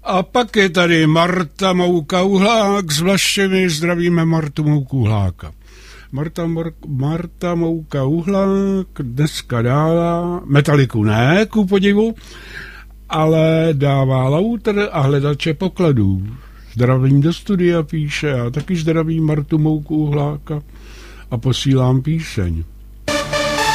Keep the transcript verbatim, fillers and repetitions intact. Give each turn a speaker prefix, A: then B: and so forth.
A: A pak je tady Marta Mouka-Uhlák s Vlašemi, zdravíme Martu Mouku-Uhláka. Marta, Mar- Marta Mouka-Uhlák dneska dává, Metaliku ne, ku podivu, ale dává Lauter a hledače pokladů. Zdravím do studia, píše, a taky zdravím Martu Mouku-Uhláka a posílám píseň.